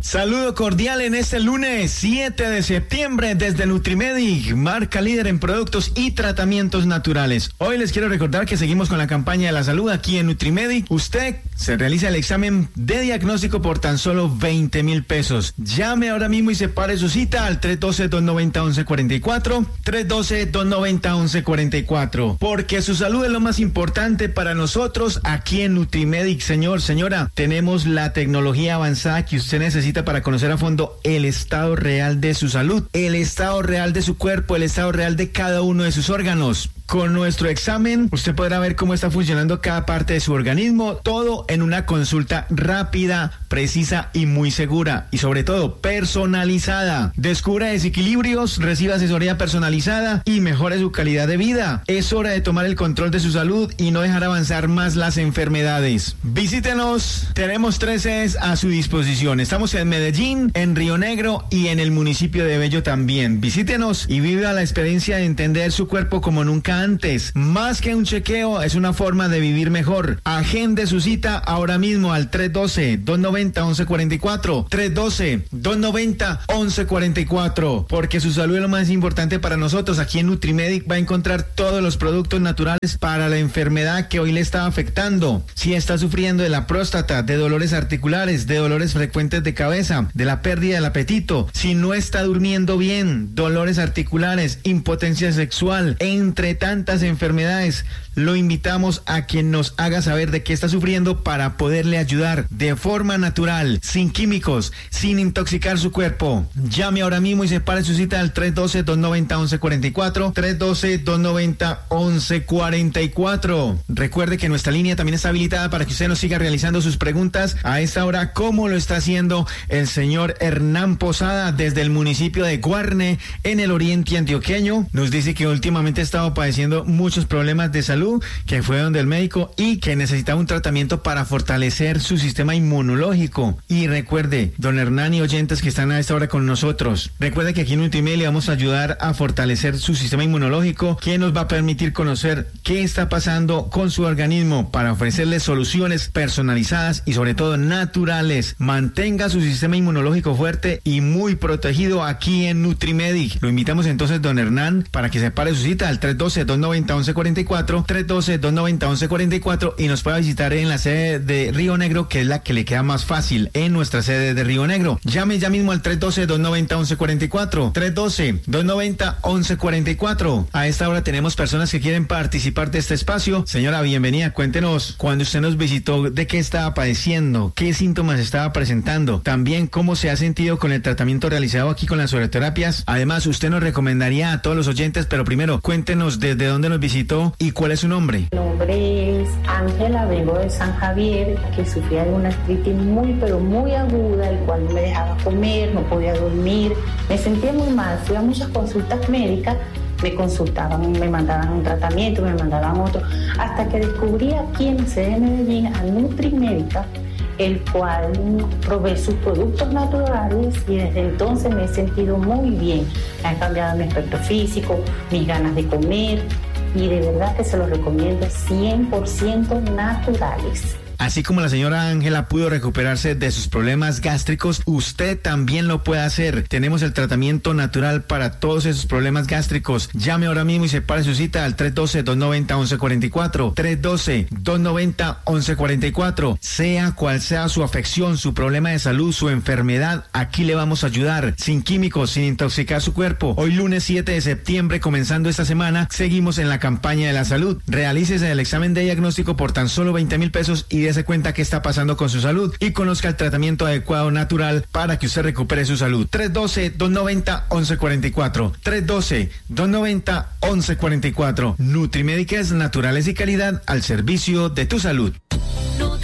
Saludo cordial en este lunes 7 de septiembre desde Nutrimedic, marca líder en productos y tratamientos naturales. Hoy les quiero recordar que seguimos con la campaña de la salud aquí en Nutrimedic. Usted se realiza el examen de diagnóstico por tan solo 20,000 pesos. Llame ahora mismo y separe su cita al 312-290-1144, 312-290-1144, porque su salud es lo más importante para nosotros aquí en Nutrimedic. Señor, señora, tenemos la tecnología avanzada que usted necesita para conocer a fondo el estado real de su salud, el estado real de su cuerpo, el estado real de cada uno de sus órganos. Con nuestro examen, usted podrá ver cómo está funcionando cada parte de su organismo, todo en una consulta rápida, precisa y muy segura, y sobre todo personalizada. Descubra desequilibrios, reciba asesoría personalizada y mejore su calidad de vida. Es hora de tomar el control de su salud y no dejar avanzar más las enfermedades. Visítenos, tenemos 3 sedes a su disposición. Estamos en Medellín, en Río Negro y en el municipio de Bello también. Visítenos y viva la experiencia de entender su cuerpo como nunca antes. Más que un chequeo, es una forma de vivir mejor. Agende su cita ahora mismo al 312-290-1144, 312-290-1144, porque su salud es lo más importante para nosotros. Aquí en Nutrimedic va a encontrar todos los productos naturales para la enfermedad que hoy le está afectando. Si está sufriendo de la próstata, de dolores articulares, de dolores frecuentes de cabeza, de la pérdida del apetito, si no está durmiendo bien, dolores articulares, impotencia sexual, entre tantas enfermedades, lo invitamos a que nos haga saber de qué está sufriendo para poderle ayudar de forma natural, sin químicos, sin intoxicar su cuerpo. Llame ahora mismo y separe su cita al 312-290-1144, 312-290-1144. Recuerde que nuestra línea también está habilitada para que usted nos siga realizando sus preguntas a esta hora, como lo está haciendo el señor Hernán Posada desde el municipio de Guarne, en el oriente antioqueño. Nos dice que últimamente ha estado padeciendo muchos problemas de salud, que fue donde el médico y que necesitaba un tratamiento para fortalecer su sistema inmunológico. Y recuerde, don Hernán y oyentes que están a esta hora con nosotros, recuerde que aquí en Nutrimedic le vamos a ayudar a fortalecer su sistema inmunológico, que nos va a permitir conocer qué está pasando con su organismo para ofrecerle soluciones personalizadas y sobre todo naturales. Mantenga su sistema inmunológico fuerte y muy protegido aquí en Nutrimedic. Lo invitamos entonces, don Hernán, para que separe su cita al 312-290-1144, 312-290-1144, y nos pueda visitar en la sede de Río Negro, que es la que le queda más fácil, en nuestra sede de Río Negro. Llame ya mismo al 312-290-1144, 312-290-1144. A esta hora tenemos personas que quieren participar de este espacio. Señora, bienvenida. Cuéntenos, cuando usted nos visitó, ¿de qué estaba padeciendo? ¿Qué síntomas estaba presentando? También, ¿cómo se ha sentido con el tratamiento realizado aquí con las oroterapias? Además, usted nos recomendaría a todos los oyentes, pero primero, cuéntenos desde dónde nos visitó y cuál es su nombre. Mi nombre es Ángela, vengo de San Javier, que sufría de una artritis muy, pero muy aguda, el cual no me dejaba comer, no podía dormir, me sentía muy mal, fui a muchas consultas médicas, me consultaban, me mandaban un tratamiento, me mandaban otro, hasta que descubrí aquí en la sede de Medellín a Nutrimedic, el cual provee sus productos naturales, y desde entonces me he sentido muy bien. Me ha cambiado mi aspecto físico, mis ganas de comer, y de verdad que se los recomiendo 100% naturales. Así como la señora Ángela pudo recuperarse de sus problemas gástricos, usted también lo puede hacer. Tenemos el tratamiento natural para todos esos problemas gástricos. Llame ahora mismo y separe su cita al 312-290-1144, 312-290-1144. Sea cual sea su afección, su problema de salud, su enfermedad, aquí le vamos a ayudar. Sin químicos, sin intoxicar su cuerpo. Hoy lunes 7 de septiembre, comenzando esta semana, seguimos en la campaña de la salud. Realícese el examen de diagnóstico por tan solo 20,000 pesos y dése cuenta qué está pasando con su salud y conozca el tratamiento adecuado natural para que usted recupere su salud. 312-290-1144, 312-290-1144. Nutrimedic es naturales y calidad al servicio de tu salud.